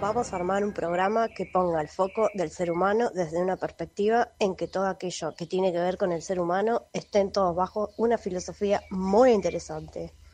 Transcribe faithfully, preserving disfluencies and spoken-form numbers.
vamos a armar un programa que ponga el foco del ser humano desde una perspectiva en que todo aquello que tiene que ver con el ser humano estén todos bajo una filosofía muy interesante.